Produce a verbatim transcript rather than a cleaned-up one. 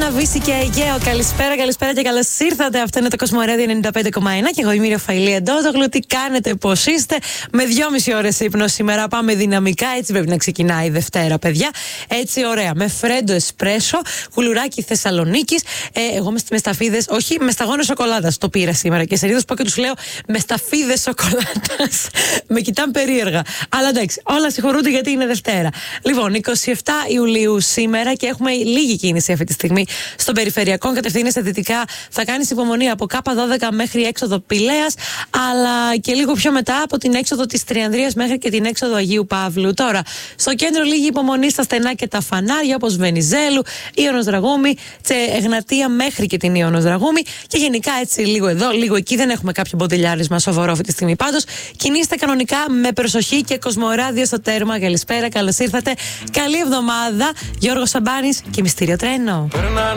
Άννα, Βύση και Αιγαίο. Καλησπέρα, καλησπέρα και καλώς ήρθατε. Αυτό είναι το Κοσμοράδιο ενενήντα πέντε κόμμα ένα και εγώ είμαι η Ραφαηλή Εντόδογλου. Τι κάνετε, πώς είστε? Με δυόμιση ώρες ύπνο σήμερα. Πάμε δυναμικά. Έτσι πρέπει να ξεκινάει η Δευτέρα, παιδιά. Έτσι, ωραία. Με φρέντο εσπρέσο, κουλουράκι Θεσσαλονίκης. Ε, εγώ με, με σταφίδες, όχι, με σταγόνες σοκολάτας το πήρα σήμερα. Και σε ρίδος πω και τους λέω με σταφίδες σοκολάτας. Με κοιτάνε περίεργα. Αλλά εντάξει, όλα συγχωρούνται γιατί είναι Δευτέρα. Λοιπόν, εικοστή εβδόμη Ιουλίου σήμερα και έχουμε λίγη κίνηση αυτή τη στιγμή στον περιφερειακό. Κατευθύνεσαι δυτικά, θα κάνεις υπομονή από Κάπα δώδεκα μέχρι έξοδο Πηλέας, αλλά και λίγο πιο μετά από την έξοδο της Τριανδρίας μέχρι και την έξοδο Αγίου Παύλου. Τώρα, στο κέντρο λίγη υπομονή στα στενά και τα φανάρια όπως Βενιζέλου, Ίωνος Δραγούμη, Εγνατία μέχρι και την Ίωνος Δραγούμη. Και γενικά έτσι λίγο εδώ, λίγο εκεί δεν έχουμε κάποιο μποτιλιάρισμα σοβαρό αυτή τη στιγμή. Πάντως, κινήστε κανονικά με προσοχή και Κοσμοράδιο στο τέρμα. Καλησπέρα, καλώς ήρθατε. Καλή εβδομάδα. Γιώργος Σαμπάνης και Μυστήριο Τρένο. Περνάνε